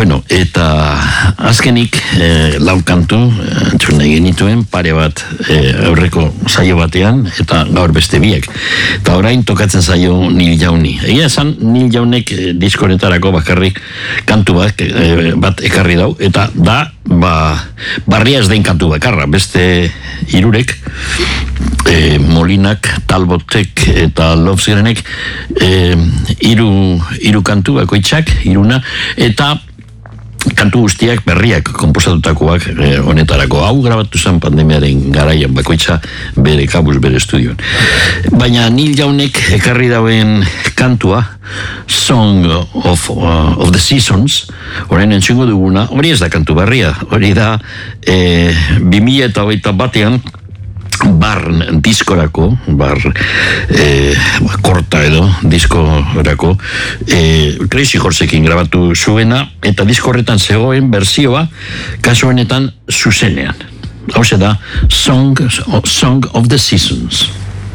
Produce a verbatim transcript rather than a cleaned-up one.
Bueno, eta azkenik e, lau kantu entzun nahi genituen, pare bat e, aurreko saio batean, eta gaur beste biek. Eta orain tokatzen zaio Neil Youni. Egia esan, Neil Younek e, diskonetarako bakarrik kantu bat, e, bat ekarri dau, eta da, ba, barria ez den kantu bakarra, beste hirurek, e, Molinak, Talbotek eta Lobsgerenek e, hiru hiru kantu bakoitzak, hiruna, eta kantu guztiak berriak konposatutakoak eh, honetarako. Hau grabatu zen pandemiaren garaian bakoitza bere kabuz, bere estudioan. Baina Neil Younek ekarri dauen kantua, Song of, uh, of the Seasons, orain entzungo duguna, hori ez da kantu berria, hori da eh, bi mila eta hogeita batean bar diskorako, bar eh, korta edo diskorako eh, Crazy Horseekin grabatu zuena, eta disko horretan zegoen berzioa kasu honetan zuzenean. Hau da Song, Song of the Seasons.